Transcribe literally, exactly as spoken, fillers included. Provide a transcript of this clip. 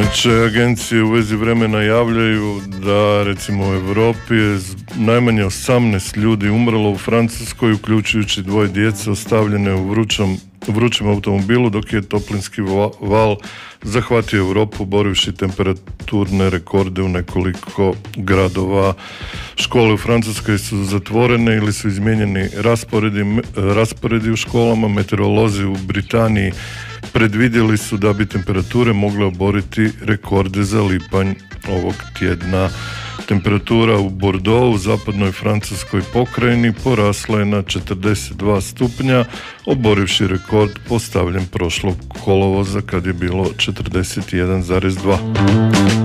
Inače, agencije u vezi vremena javljaju da recimo u Europi je najmanje osamnaest ljudi umrlo u Francuskoj, uključujući dvoje djece ostavljene u vrućom, vrućem automobilu, dok je toplinski val zahvatio Europu borivši temperaturne rekorde u nekoliko gradova. Škole u Francuskoj su zatvorene ili su izmijenjeni rasporedi, rasporedi u školama. Meteorolozi u Britaniji predvidjeli su da bi temperature mogle oboriti rekorde za lipanj ovog tjedna. Temperatura u Bordeauxu, u zapadnoj francuskoj pokrajini, porasla je na četrdeset dva stupnja, oborivši rekord postavljen prošlog kolovoza kad je bilo četrdeset jedan zarez dva.